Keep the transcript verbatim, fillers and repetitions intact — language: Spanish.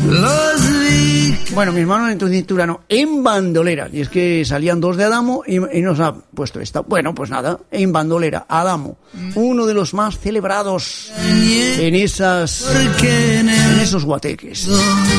Bueno, mis manos en tu cintura no, en bandolera. Y es que salían dos de Adamo y, y nos ha puesto esta. Bueno, pues nada, en bandolera, Adamo, uno de los más celebrados en esas, en esos guateques.